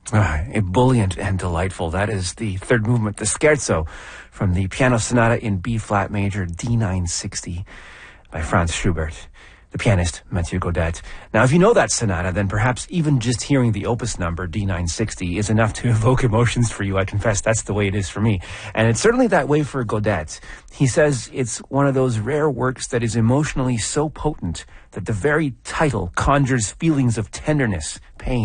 Ebullient and delightful. That is the third movement, the Scherzo, from the Piano Sonata in B-flat major, D960, by Franz Schubert, the pianist Mathieu Gaudet. Now, if you know that sonata, then perhaps even just hearing the opus number, D960, is enough to evoke emotions for you. I confess that's the way it is for me. And it's certainly that way for Gaudet. He says it's one of those rare works that is emotionally so potent that the very title conjures feelings of tenderness, pain,